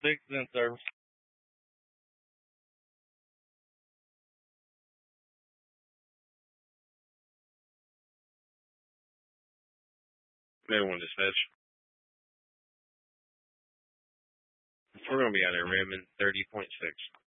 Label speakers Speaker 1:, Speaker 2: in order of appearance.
Speaker 1: 6 is in service.
Speaker 2: Everyone dispatch. We're going to be out at Redmond 30.6.